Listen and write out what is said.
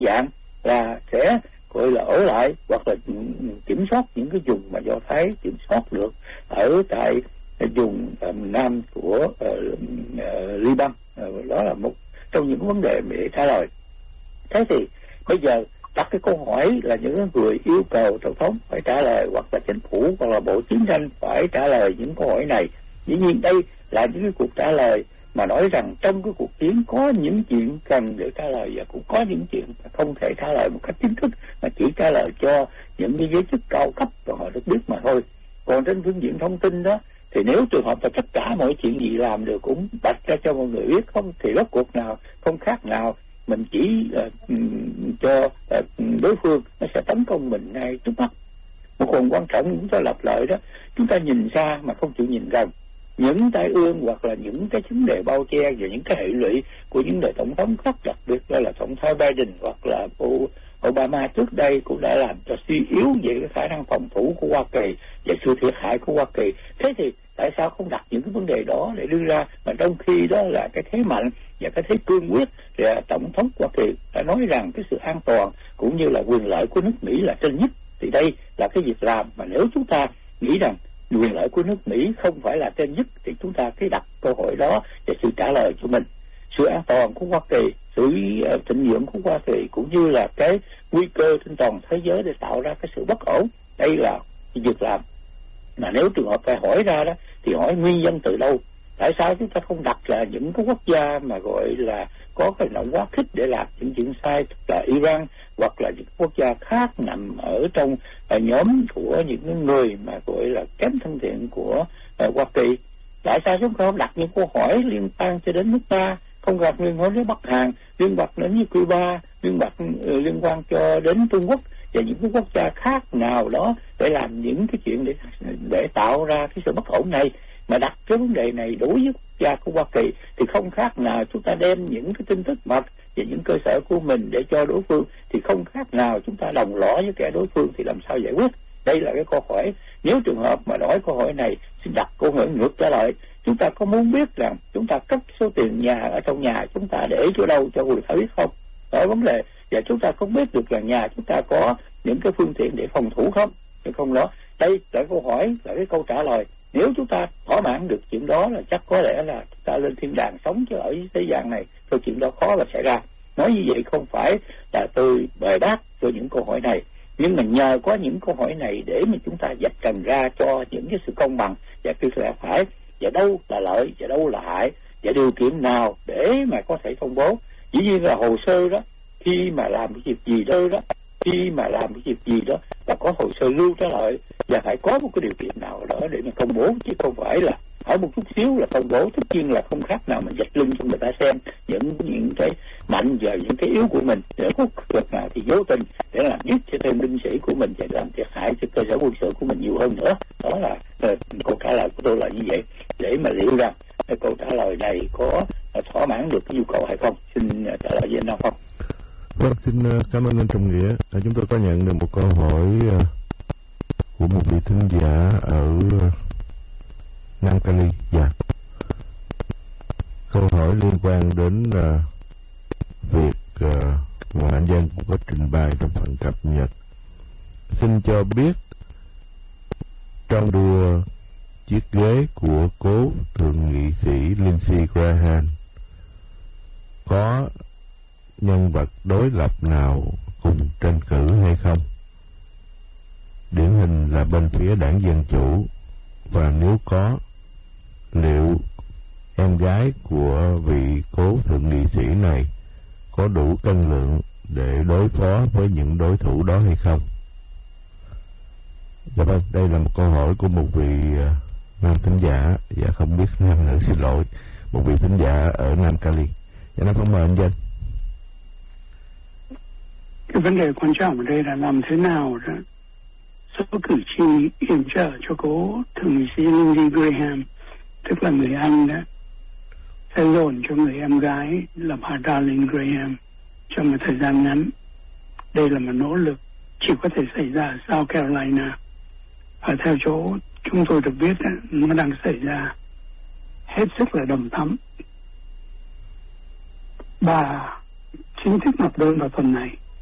dạng là sẽ gọi là ở lại hoặc là kiểm soát những cái vùng mà Do Thái kiểm soát được ở tại vùng nam của Liban. Đó là một trong những vấn đề để trả lời. Thế thì bây giờ đặt cái câu hỏi là những người yêu cầu tổng thống phải trả lời, hoặc là chính phủ hoặc là bộ chiến tranh phải trả lời những câu hỏi này. Dĩ nhiên đây là những cái cuộc trả lời mà nói rằng trong cái cuộc chiến có những chuyện cần để trả lời và cũng có những chuyện không thể trả lời một cách chính thức, mà chỉ trả lời cho những cái giới chức cao cấp và họ được biết mà thôi. Còn trên phương diện thông tin đó thì nếu trường hợp là tất cả mọi chuyện gì làm được cũng bạch ra cho mọi người biết không, thì rốt cuộc nào không khác nào mình chỉ cho đối phương nó sẽ tấn công mình ngay trước mắt. Một phần quan trọng chúng ta lặp lại đó, chúng ta nhìn xa mà không chịu nhìn gần. Những tai ương hoặc là những cái vấn đề bao che và những cái hệ lụy của những đời tổng thống khác, đặc biệt là tổng thống Biden hoặc là Obama trước đây cũng đã làm cho suy yếu về cái khả năng phòng thủ của Hoa Kỳ và sự thiệt hại của Hoa Kỳ. Thế thì tại sao không đặt những cái vấn đề đó để đưa ra, mà trong khi đó là cái thế mạnh và cái thế cương quyết thì tổng thống Hoa Kỳ đã nói rằng cái sự an toàn cũng như là quyền lợi của nước Mỹ là trên nhất. Thì đây là cái việc làm mà nếu chúng ta nghĩ rằng quyền lợi của nước Mỹ không phải là trên nhất thì chúng ta cứ đặt câu hỏi đó để sự trả lời cho mình. Sự an toàn của Hoa Kỳ, sự thịnh vượng của Hoa Kỳ cũng như là cái nguy cơ trên toàn thế giới để tạo ra cái sự bất ổn, đây là cái việc làm mà nếu trường hợp phải hỏi ra đó thì hỏi nguyên nhân từ đâu. Tại sao chúng ta không đặt là những cái quốc gia mà gọi là có cái động quá khích để làm những chuyện sai, là Iran hoặc là những quốc gia khác nằm ở trong nhóm của những người mà gọi là kém thân thiện của Hoa Kỳ. Tại sao chúng ta không đặt những câu hỏi liên quan cho đến nước ta, không gặp liên quan đến Bắc Hàn, liên quan đến như Cuba, liên quan cho đến Trung Quốc và những cái quốc gia khác nào đó để làm những cái chuyện để tạo ra cái sự bất ổn này, mà đặt cái vấn đề này đối với quốc gia của Hoa Kỳ thì không khác nào chúng ta đem những cái tin tức mật về những cơ sở của mình để cho đối phương, thì không khác nào chúng ta đồng lõa với kẻ đối phương, thì làm sao giải quyết? Đây là cái câu hỏi. Nếu trường hợp mà hỏi câu hỏi này, xin đặt câu hỏi ngược trở lại, chúng ta có muốn biết rằng chúng ta cất số tiền nhà ở trong nhà chúng ta để chỗ đâu cho người ta biết không? Đó là vấn đề. Và chúng ta không biết được là nhà chúng ta có những cái phương tiện để phòng thủ không? Hay không đó? Đây là câu hỏi, là cái câu trả lời. Nếu chúng ta thỏa mãn được chuyện đó là chắc có lẽ là chúng ta lên thiên đàng sống, chứ ở thế gian này thôi chuyện đó khó là xảy ra. Nói như vậy không phải là tôi bày đáp cho những câu hỏi này, nhưng mà nhờ có những câu hỏi này để mà chúng ta vạch trần ra cho những cái sự công bằng và cái lẽ phải, và đâu là lợi và đâu là hại, và điều kiện nào để mà có thể công bố. Dĩ nhiên là hồ sơ đó, khi mà làm cái việc gì đó là có hồ sơ lưu trả lời, và phải có một cái điều kiện nào đó để mà công bố, chứ không phải là hỏi một chút xíu là công bố. Tất nhiên là không khác nào mình vạch lưng cho người ta xem những cái mạnh và những cái yếu của mình, để có việc nào thì vô tình để làm giết cho thêm binh sĩ của mình và làm thiệt hại cho cơ sở quân sự của mình nhiều hơn nữa. Đó là câu trả lời của tôi là như vậy, để mà liệu rằng cái câu trả lời này có thỏa mãn được cái nhu cầu hay không. Xin trả lời với anh Nam Phong. Vâng, xin cảm ơn anh Trọng Nghĩa. Chúng tôi có nhận được một câu hỏi của một vị thính giả ở Nam Cali. Câu hỏi liên quan đến việc mà anh Giang cũng có trình bày trong phần cập nhật. Xin cho biết trong đua chiếc ghế của cố thượng nghị sĩ Lindsey Graham có nhân vật đối lập nào cùng tranh cử hay không? Điển hình là bên phía đảng Dân Chủ, và nếu có, liệu em gái của vị cố thượng nghị sĩ này có đủ cân lượng để đối phó với những đối thủ đó hay không? Dạ vâng, đây là một câu hỏi của một vị nam thính giả, dạ không biết nam nữ, xin lỗi, một vị thính giả ở Nam Cali. Dạ Nam Phong mời anh Danh. Cái vấn đề quan trọng ở đây là làm thế nào đó số cử tri yểm trợ cho cố thượng nghị sĩ Lindsey Graham, tức là người Anh đó, sẽ dồn cho người em gái là bà Darling Graham trong một thời gian ngắn. Đây là một nỗ lực chỉ có thể xảy ra ở South Carolina, và theo chỗ chúng tôi được biết nó đang xảy ra hết sức là đầm thắm. Bà chính thức nộp đơn vào tuần này,